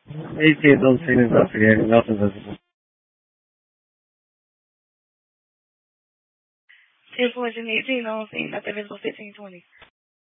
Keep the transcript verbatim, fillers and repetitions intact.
eighteen don't seem investigated, nothing visible. ten fourteen eighteen, I don't see nothing visible fifteen twenty.